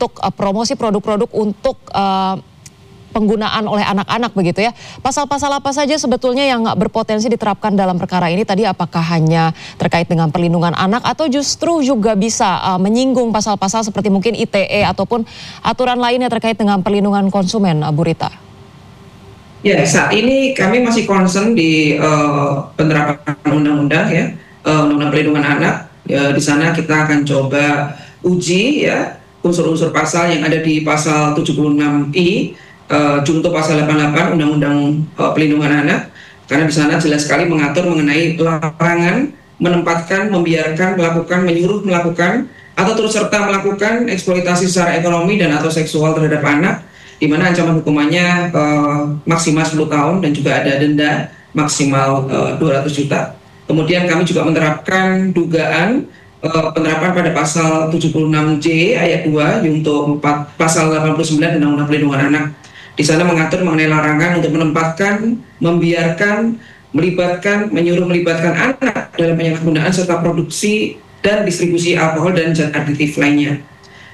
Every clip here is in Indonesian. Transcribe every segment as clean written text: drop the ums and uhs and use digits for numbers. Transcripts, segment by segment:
untuk promosi produk-produk untuk penggunaan oleh anak-anak begitu ya. Pasal-pasal apa saja sebetulnya yang berpotensi diterapkan dalam perkara ini tadi, apakah hanya terkait dengan perlindungan anak atau justru juga bisa menyinggung pasal-pasal seperti mungkin ITE ataupun aturan lainnya terkait dengan perlindungan konsumen, Bu Rita? Ya, saat ini kami masih concern di penerapan undang-undang ya, undang-undang perlindungan anak. Di sana kita akan coba uji ya unsur-unsur pasal yang ada di pasal 76I, junto pasal 88 Undang-Undang Perlindungan Anak, karena di sana jelas sekali mengatur mengenai larangan menempatkan, membiarkan, melakukan, menyuruh melakukan atau turut serta melakukan eksploitasi secara ekonomi dan atau seksual terhadap anak, di mana ancaman hukumannya maksimal 10 tahun dan juga ada denda maksimal 200 juta. Kemudian kami juga menerapkan dugaan penerapan pada pasal 76J ayat 2 untuk pasal 89 Undang-Undang Perlindungan Anak. Di sana mengatur mengenai larangan untuk menempatkan, membiarkan, melibatkan, menyuruh melibatkan anak dalam penyalahgunaan serta produksi dan distribusi alkohol dan zat aditif lainnya.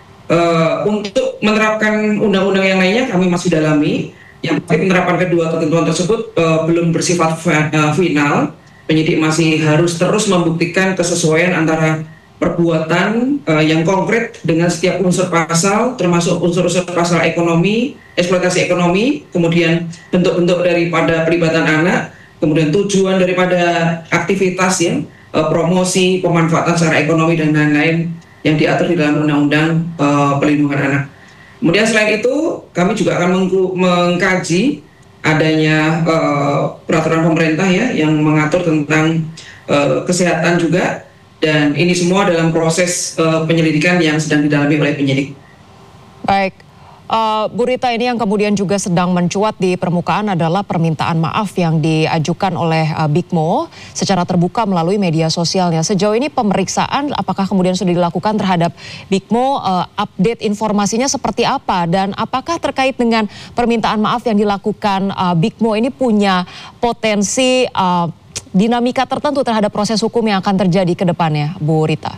Untuk menerapkan undang-undang yang lainnya kami masih dalami. Yang pasti penerapan kedua ketentuan tersebut belum bersifat final. Penyidik masih harus terus membuktikan kesesuaian antara perbuatan yang konkret dengan setiap unsur pasal, termasuk unsur-unsur pasal ekonomi, eksploitasi ekonomi, kemudian bentuk-bentuk daripada pelibatan anak, kemudian tujuan daripada aktivitas ya, promosi, pemanfaatan secara ekonomi dan lain-lain yang diatur di dalam Undang-Undang Perlindungan Anak. Kemudian selain itu, kami juga akan mengkaji adanya peraturan pemerintah ya yang mengatur tentang kesehatan juga. Dan ini semua dalam proses penyelidikan yang sedang didalami oleh penyidik. Baik, Bu Rita, ini yang kemudian juga sedang mencuat di permukaan adalah permintaan maaf yang diajukan oleh Bigmo secara terbuka melalui media sosialnya. Sejauh ini pemeriksaan apakah kemudian sudah dilakukan terhadap Bigmo, update informasinya seperti apa, dan apakah terkait dengan permintaan maaf yang dilakukan Bigmo ini punya potensi dinamika tertentu terhadap proses hukum yang akan terjadi ke depannya, Bu Rita?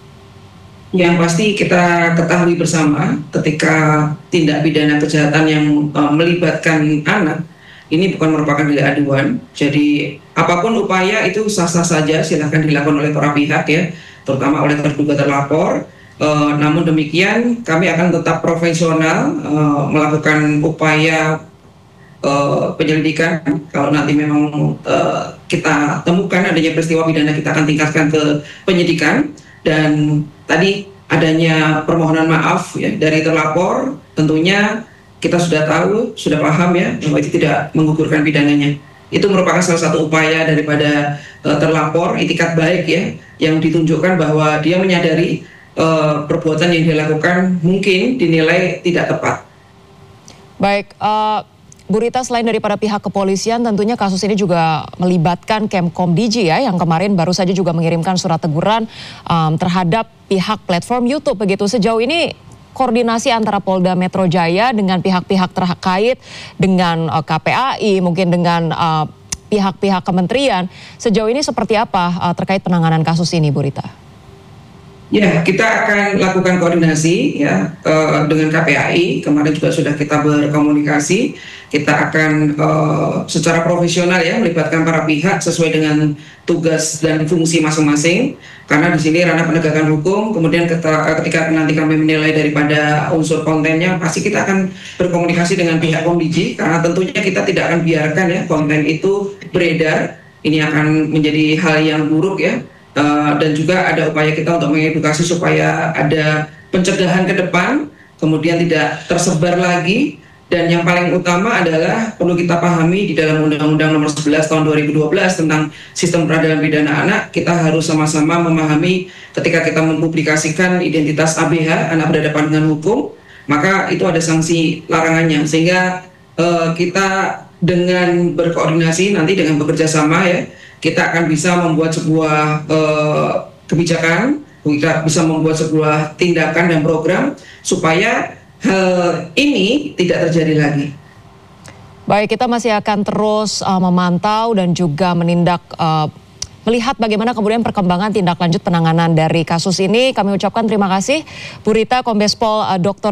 Yang pasti kita ketahui bersama ketika tindak pidana kejahatan yang melibatkan anak, ini bukan merupakan delik aduan. Jadi apapun upaya itu sah-sah saja, silahkan dilakukan oleh para pihak ya, terutama oleh terduga terlapor. Namun demikian kami akan tetap profesional melakukan upaya penyelidikan. Kalau nanti memang kita temukan adanya peristiwa pidana, kita akan tingkatkan ke penyidikan. Dan tadi adanya permohonan maaf ya dari terlapor, tentunya kita sudah tahu, sudah paham ya bahwa itu tidak menggugurkan pidananya. Itu merupakan salah satu upaya daripada terlapor, itikat baik ya, yang ditunjukkan bahwa dia menyadari perbuatan yang dilakukan mungkin dinilai tidak tepat. Baik, Bu Rita, selain daripada pihak kepolisian, tentunya kasus ini juga melibatkan Kemkom Digi ya, yang kemarin baru saja juga mengirimkan surat teguran terhadap pihak platform YouTube begitu. Sejauh ini koordinasi antara Polda Metro Jaya dengan pihak-pihak terkait, dengan KPAI, mungkin dengan pihak-pihak kementerian, sejauh ini seperti apa terkait penanganan kasus ini, Bu Rita? Ya, kita akan lakukan koordinasi ya dengan KPAI. Kemarin juga sudah kita berkomunikasi. Kita akan secara profesional ya melibatkan para pihak sesuai dengan tugas dan fungsi masing-masing. Karena di sini ranah penegakan hukum. Kemudian ketika nanti kami menilai daripada unsur kontennya, pasti kita akan berkomunikasi dengan pihak Komdigi. Karena tentunya kita tidak akan biarkan ya konten itu beredar. Ini akan menjadi hal yang buruk ya. Dan juga ada upaya kita untuk mengedukasi supaya ada pencegahan ke depan, kemudian tidak tersebar lagi. Dan yang paling utama adalah perlu kita pahami di dalam Undang-Undang Nomor 11 Tahun 2012 tentang Sistem Peradilan Pidana Anak, kita harus sama-sama memahami ketika kita mempublikasikan identitas ABH, anak berhadapan dengan hukum, maka itu ada sanksi larangannya. Sehingga kita dengan berkoordinasi nanti dengan bekerja sama ya, kita akan bisa membuat sebuah kebijakan, kita bisa membuat sebuah tindakan dan program supaya hal ini tidak terjadi lagi. Baik, kita masih akan terus memantau dan juga melihat bagaimana kemudian perkembangan tindak lanjut penanganan dari kasus ini. Kami ucapkan terima kasih Bu Rita, Kombes Pol Dr.